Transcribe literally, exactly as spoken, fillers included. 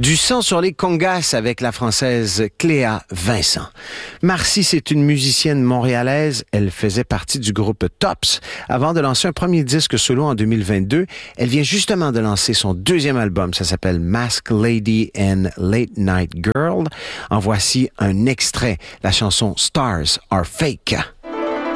Du sang sur les congas avec la française Cléa Vincent. Marcy, c'est une musicienne montréalaise. Elle faisait partie du groupe Tops avant de lancer un premier disque solo en deux mille vingt-deux. Elle vient justement de lancer son deuxième album. Ça s'appelle Mask Lady and Late Night Girl. En voici un extrait, la chanson Stars Are Fake.